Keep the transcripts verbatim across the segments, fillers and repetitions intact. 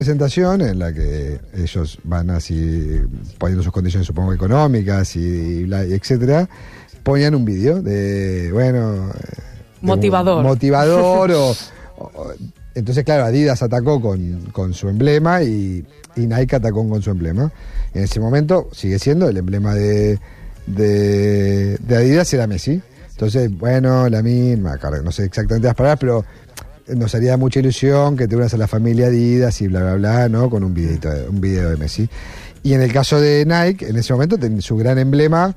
presentación en la que ellos van así poniendo sus condiciones, supongo, económicas y, y bla, y etcétera, ponían un vídeo de, bueno... Motivador. De, motivador o, o... Entonces, claro, Adidas atacó con, con su emblema y, y Nike atacó con su emblema. En ese momento sigue siendo el emblema de, de, de Adidas era Messi. Entonces, bueno, Lamine, no sé exactamente las palabras, pero nos haría mucha ilusión que te unas a la familia Adidas y bla, bla, bla, ¿no? Con un videito, un video de Messi. Y en el caso de Nike, en ese momento, su gran emblema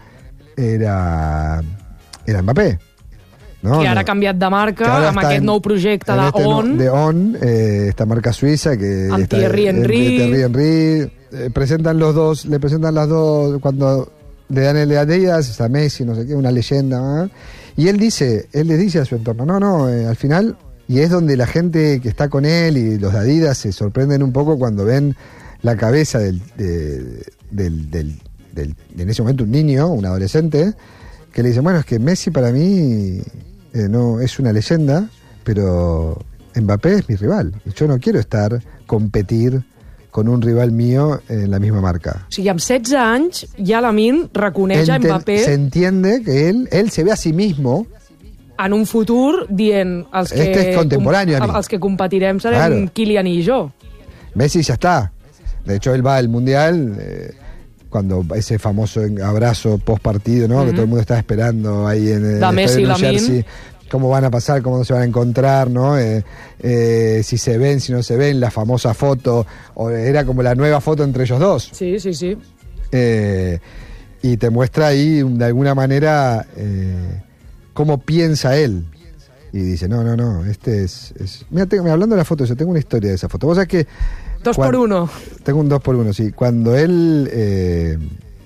era, era Mbappé. No, que ara no. ha canviat de marca amb aquest en, nou projecte de este On. No, de On, eh, esta marca suiza que... Amb está, Thierry Henry. Thierry Henry. Eh, presentan los dos, le presentan las dos, cuando le dan el de Adidas, a Messi, no sé qué, una leyenda. ¿eh? Y él dice, él les dice a su entorno, no, no, eh, al final, y es donde la gente que está con él y los de Adidas se sorprenden un poco cuando ven la cabeza del, de, del, del, del, de en ese momento un niño, un adolescente, que le dice, bueno, es que Messi para mí... Eh, no es una leyenda, pero Mbappé es mi rival. Yo no quiero estar, competir con un rival mío en la misma marca. O sigui, amb setze anys ja Lamine reconeix a Mbappé... Se entiende que él, él se ve a sí mismo... En un futur dient... Els que, este es contemporáneo a mí. Els que competirem serem claro. Kylian y yo. Messi ya está. De hecho, él va al Mundial... Eh, cuando ese famoso abrazo post partido, ¿no? Uh-huh. Que todo el mundo está esperando ahí en el da Messi y Lamine. Cómo van a pasar, cómo se van a encontrar, ¿no? Eh, eh, si se ven, si no se ven, la famosa foto, o era como la nueva foto entre ellos dos. Sí, sí, sí. Eh, y te muestra ahí, de alguna manera, eh, cómo piensa él. Y dice, no, no, no, este es... es... Mira, tengo, hablando de la foto, yo tengo una historia de esa foto. Vos sabés que... Dos cuando, por uno. Tengo un dos por uno, sí. Cuando él, eh,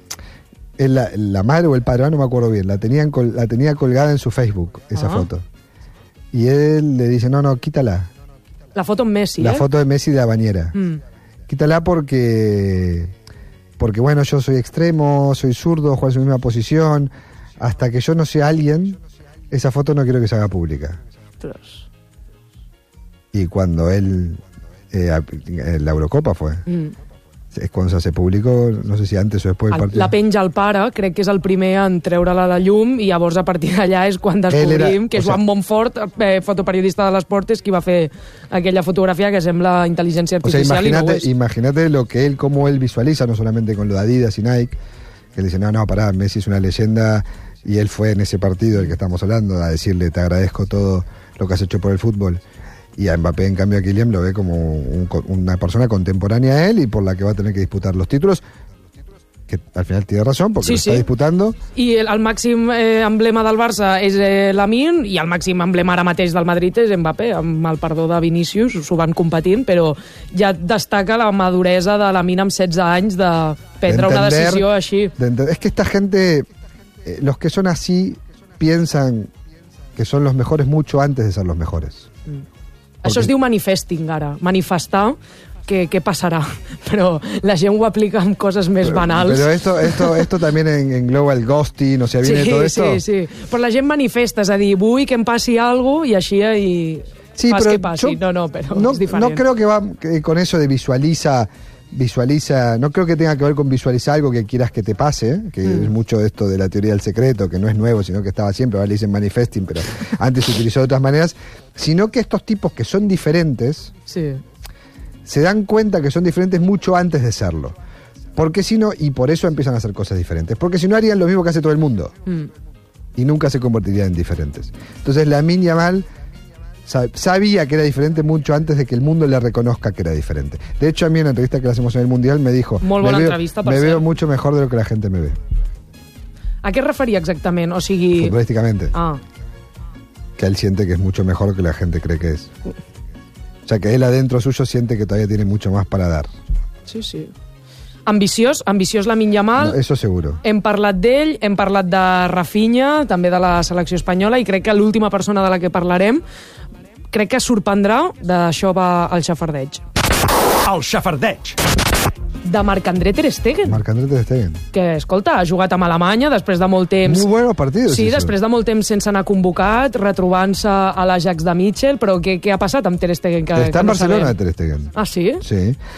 él la, la madre o el padre, no me acuerdo bien, la, tenían col, la tenía colgada en su Facebook, esa uh-huh. foto. Y él le dice, no, no, quítala. La foto en Messi, La ¿eh? foto de Messi de la bañera. Mm. Quítala porque, porque, bueno, yo soy extremo, soy zurdo, juego en su misma posición. Hasta que yo no sea alguien, esa foto no quiero que se haga pública. Ostras. Y cuando él... Eh, la Eurocopa fue mm. és quan se publicó, no sé si antes o després del partit. La penja el pare, crec que és el primer en treure-la a la llum i llavors a partir d'allà és quan descobrim era, que Joan o sea, Montfort, eh, fotoperiodista de l'esport, és qui va fer aquella fotografia que sembla intel·ligència artificial. O sea, imagínate, i no ho és. Imagínate lo que él, como él visualiza, no solamente con lo de Adidas y Nike, que le dice, no, no, pará, Messi es una leyenda y él fue en ese partido del que estamos hablando a decirle, te agradezco todo lo que has hecho por el fútbol. Y a Mbappé, en cambio, a Kylian lo ve como un, una persona contemporánea a él y por la que va a tener que disputar los títulos, que al final tiene razón, porque sí, lo sí. está disputando. I el, el màxim eh, emblema del Barça és eh, Lamine, i el màxim emblema ara mateix del Madrid és Mbappé, amb el perdó de Vinícius, s'ho van competint, però ja destaca la maduresa de Lamine amb setze anys de prendre de una decisió així. De es que esta gente, eh, los que son así, piensan que son los mejores mucho antes de ser los mejores. Mm. Això es diu manifesting, ara. Manifestar, què, què passarà? Però la gent ho aplica amb coses més pero, banals. Pero esto, esto, esto también en, en Global Ghosting, o sea, viene sí, todo esto. Sí, sí, però la gent manifesta, és a dir, vull que em passi alguna cosa i així i sí, fas pero que passi. Yo, no, no, però no, és diferent. No creo que va que con eso de visualiza... visualiza, no creo que tenga que ver con visualizar algo que quieras que te pase, que mm. es mucho de esto de la teoría del secreto, que no es nuevo, sino que estaba siempre, ahora le dicen manifesting, pero antes se utilizó de otras maneras, sino que estos tipos que son diferentes, sí. se dan cuenta que son diferentes mucho antes de serlo. Porque si no, y por eso empiezan a hacer cosas diferentes, porque si no harían lo mismo que hace todo el mundo, mm. y nunca se convertirían en diferentes. Entonces Lamine Yamal sabía que era diferente mucho antes de que el mundo le reconozca que era diferente. De hecho, a mí en la entrevista que le hacemos en el Mundial me dijo, Molt bona me, veo, entrevista, per me cert. veo mucho mejor de lo que la gente me ve. A què es referia exactament? O sigui... Futbolísticamente. Ah. Que él siente que es mucho mejor que la gente cree que es. O sea, que él adentro suyo siente que todavía tiene mucho más para dar. Sí, sí. Ambiciós, ambiciós Lamine Yamal. No, eso seguro. Hem parlat d'ell, hem parlat de Rafinha, també de la selecció espanyola, i crec que l'última persona de la que parlarem crec que sorprendrà, d'això va el xafardeig. El xafardeig. de Marc-André Ter Stegen. Marc-André Ter Stegen. Que, escolta, ha jugat amb Alemanya després de molt temps... Muy buenos partidos. Sí, eso. després de molt temps sense anar convocat, retrobant-se a l'Ajax de Mitchell, però què, què ha passat amb Ter Stegen? Que, Està que en no Barcelona, sabem? Ter Stegen. Ah, sí? Sí.